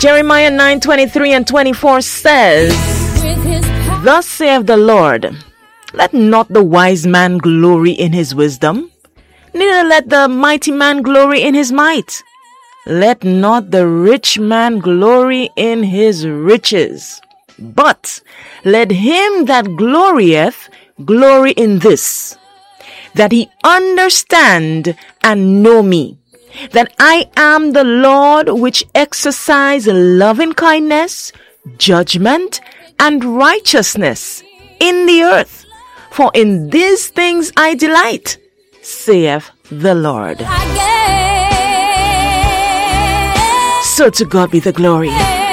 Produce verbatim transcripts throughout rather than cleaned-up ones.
Jeremiah nine twenty-three and twenty-four says, Thus saith the Lord, let not the wise man glory in his wisdom, neither let the mighty man glory in his might. Let not the rich man glory in his riches, but let him that glorieth glory in this, that he understand and know me, that I am the Lord which exercise loving kindness, judgment, and righteousness in the earth. For in these things I delight, saith the Lord. So to God be the glory.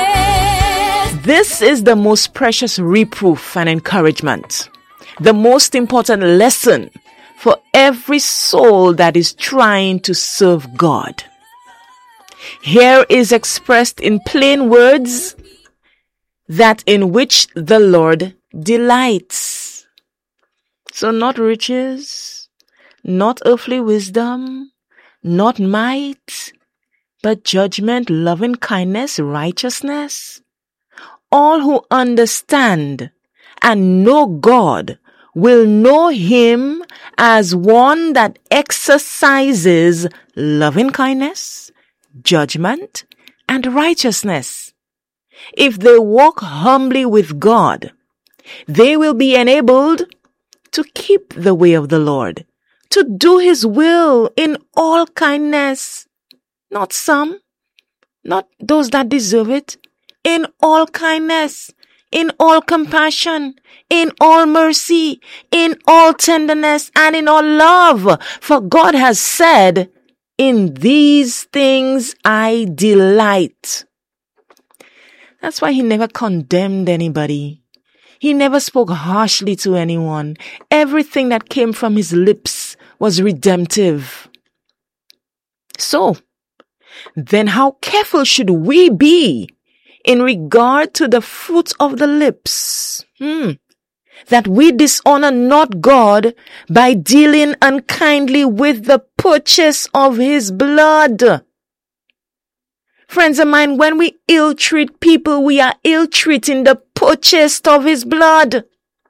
This is the most precious reproof and encouragement, the most important lesson for every soul that is trying to serve God. Here is expressed in plain words that in which the Lord delights. So not riches, not earthly wisdom, not might, but judgment, loving kindness, righteousness. All who understand and know God will know him as one that exercises loving kindness, judgment, and righteousness. If they walk humbly with God, they will be enabled to keep the way of the Lord, to do his will in all kindness. Not some, not those that deserve it, in all kindness, in all compassion, in all mercy, in all tenderness, and in all love. For God has said, in these things I delight. That's why he never condemned anybody. He never spoke harshly to anyone. Everything that came from his lips was redemptive. So, then how careful should we be in regard to the fruit of the lips, hmm, that we dishonor not God by dealing unkindly with the purchase of his blood? Friends of mine, when we ill-treat people, we are ill-treating the purchase of his blood.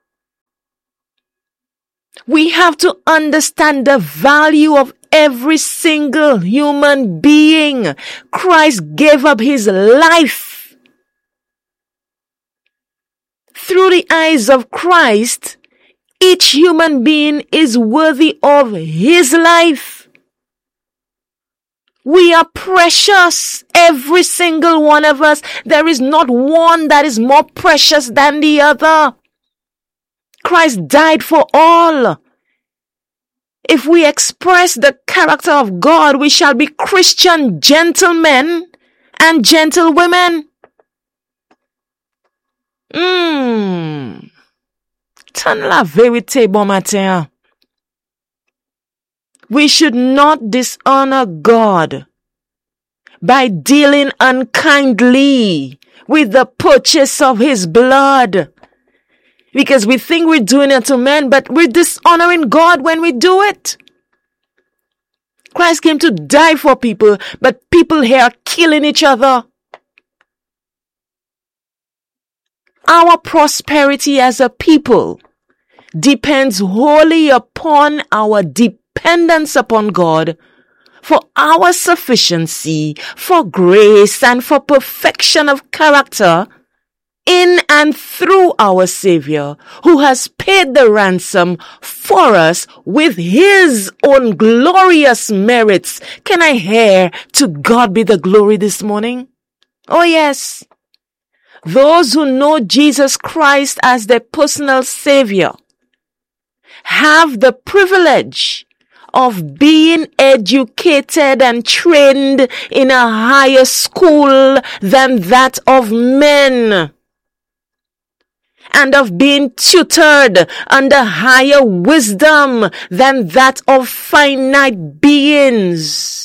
We have to understand the value of every single human being. Christ gave up his life. Through the eyes of Christ, each human being is worthy of his life. We are precious, every single one of us. There is not one that is more precious than the other. Christ died for all. If we express the character of God, we shall be Christian gentlemen and gentlewomen. Hmm. Tan la vérité bon matin. We should not dishonor God by dealing unkindly with the purchase of his blood. Because we think we're doing it to men, but we're dishonoring God when we do it. Christ came to die for people, but people here are killing each other. Our prosperity as a people depends wholly upon our dependence upon God for our sufficiency, for grace, and for perfection of character in and through our Savior, who has paid the ransom for us with his own glorious merits. Can I hear to God be the glory this morning? Oh yes. Those who know Jesus Christ as their personal Savior have the privilege of being educated and trained in a higher school than that of men, and of being tutored under higher wisdom than that of finite beings.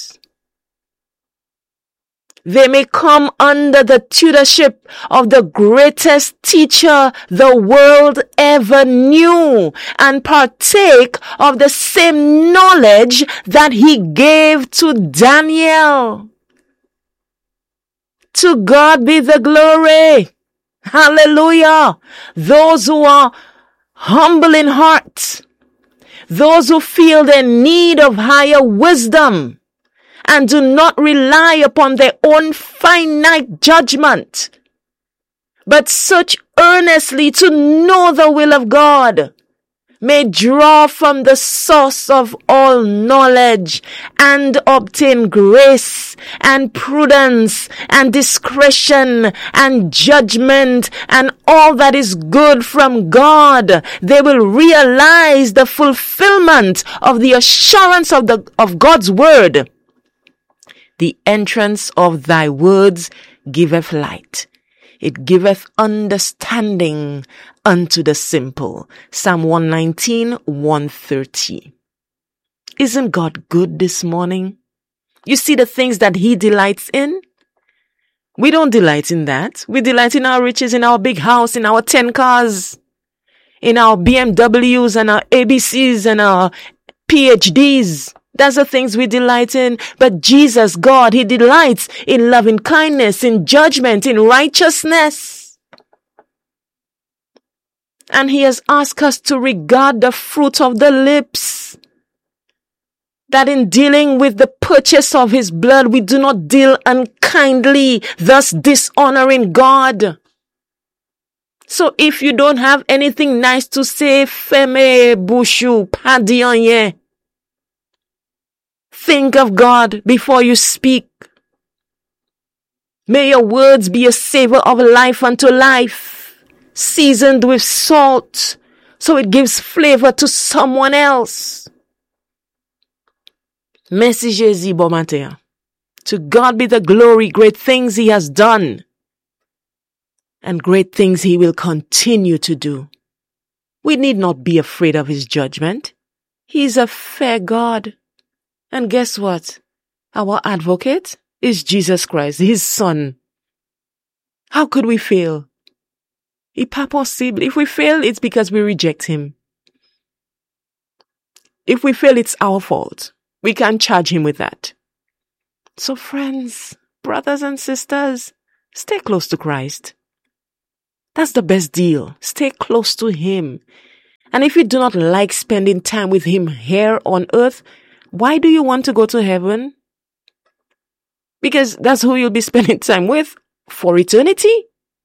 They may come under the tutorship of the greatest teacher the world ever knew and partake of the same knowledge that he gave to Daniel. To God be the glory. Hallelujah. Those who are humble in heart, those who feel their need of higher wisdom and do not rely upon their own finite judgment, but search earnestly to know the will of God, may draw from the source of all knowledge and obtain grace and prudence and discretion and judgment and all that is good from God. They will realize the fulfillment of the assurance of the of God's word. The entrance of thy words giveth light. It giveth understanding unto the simple. Psalm one nineteen, one thirty. Isn't God good this morning? You see the things that he delights in? We don't delight in that. We delight in our riches, in our big house, in our ten cars, in our B M Ws and our A B Cs and our P H Ds. That's the things we delight in. But Jesus, God, he delights in loving kindness, in judgment, in righteousness. And he has asked us to regard the fruit of the lips. That in dealing with the purchase of his blood, we do not deal unkindly, thus dishonoring God. So if you don't have anything nice to say, feme bushu padionye. Think of God before you speak. May your words be a savor of life unto life, seasoned with salt, so it gives flavor to someone else. Merci Jésus, bon matin. To God be the glory, great things he has done, and great things he will continue to do. We need not be afraid of his judgment. He is a fair God. And guess what? Our advocate is Jesus Christ, his son. How could we fail? Pas possible. If we fail, it's because we reject him. If we fail, it's our fault. We can't charge him with that. So friends, brothers and sisters, stay close to Christ. That's the best deal. Stay close to him. And if you do not like spending time with him here on earth, why do you want to go to heaven? Because that's who you'll be spending time with for eternity.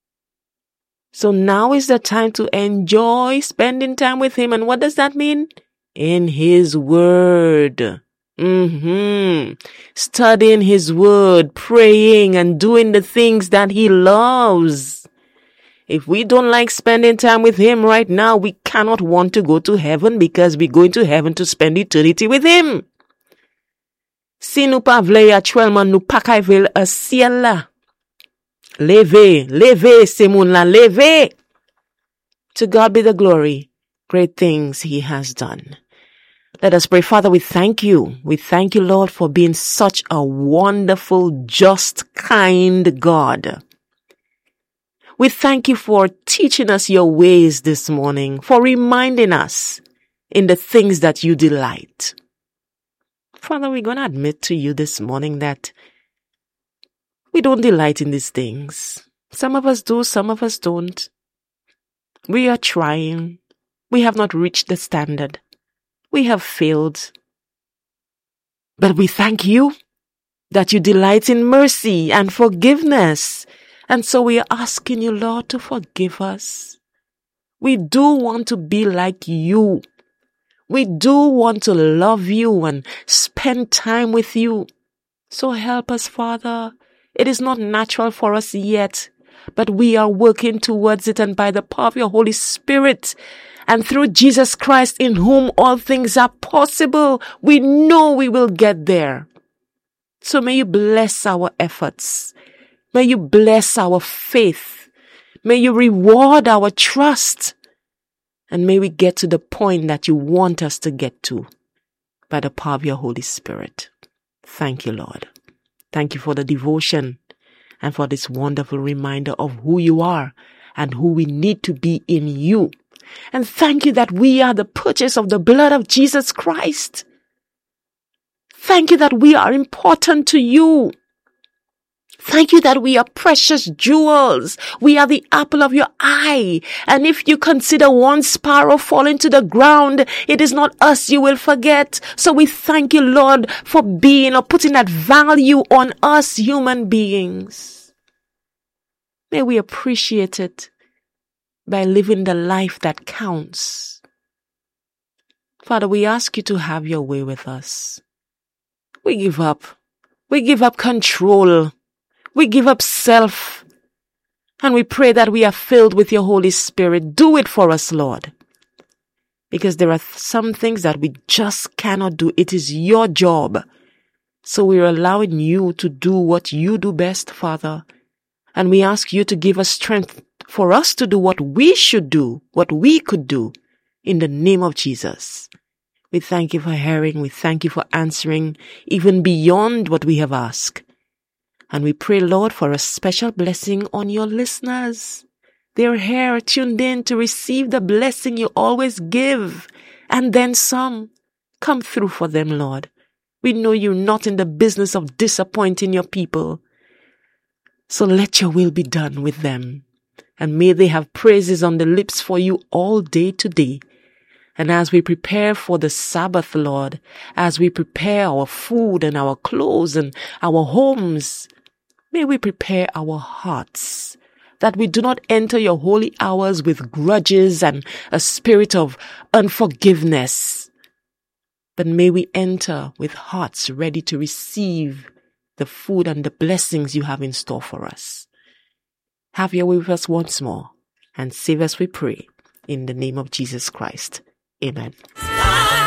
So now is the time to enjoy spending time with him. And what does that mean? In his word. Mm-hmm. Studying his word, praying and doing the things that he loves. If we don't like spending time with him right now, we cannot want to go to heaven because we're going to heaven to spend eternity with him. Si nou pa vle actuellement nou pa kay vel a ciel la. Leve, leve, se moun la, leve. To God be the glory. Great things he has done. Let us pray. Father, we thank you. We thank you, Lord, for being such a wonderful, just, kind God. We thank you for teaching us your ways this morning, for reminding us in the things that you delight. Father, we're going to admit to you this morning that we don't delight in these things. Some of us do, some of us don't. We are trying. We have not reached the standard. We have failed. But we thank you that you delight in mercy and forgiveness. And so we are asking you, Lord, to forgive us. We do want to be like you. We do want to love you and spend time with you. So help us, Father. It is not natural for us yet, but we are working towards it, and by the power of your Holy Spirit and through Jesus Christ, in whom all things are possible, we know we will get there. So may you bless our efforts. May you bless our faith. May you reward our trust. And may we get to the point that you want us to get to by the power of your Holy Spirit. Thank you, Lord. Thank you for the devotion and for this wonderful reminder of who you are and who we need to be in you. And thank you that we are the purchase of the blood of Jesus Christ. Thank you that we are important to you. Thank you that we are precious jewels. We are the apple of your eye. And if you consider one sparrow falling to the ground, it is not us you will forget. So we thank you, Lord, for being or putting that value on us human beings. May we appreciate it by living the life that counts. Father, we ask you to have your way with us. We give up. We give up control. We give up self, and we pray that we are filled with your Holy Spirit. Do it for us, Lord, because there are some things that we just cannot do. It is your job. So we're allowing you to do what you do best, Father, and we ask you to give us strength for us to do what we should do, what we could do, in the name of Jesus. We thank you for hearing. We thank you for answering even beyond what we have asked. And we pray, Lord, for a special blessing on your listeners. They're here tuned in to receive the blessing you always give, and then some. Come through for them, Lord. We know you're not in the business of disappointing your people. So let your will be done with them. And may they have praises on the lips for you all day today. And as we prepare for the Sabbath, Lord, as we prepare our food and our clothes and our homes, may we prepare our hearts that we do not enter your holy hours with grudges and a spirit of unforgiveness, but may we enter with hearts ready to receive the food and the blessings you have in store for us. Have your way with us once more and save us, we pray, in the name of Jesus Christ. Amen.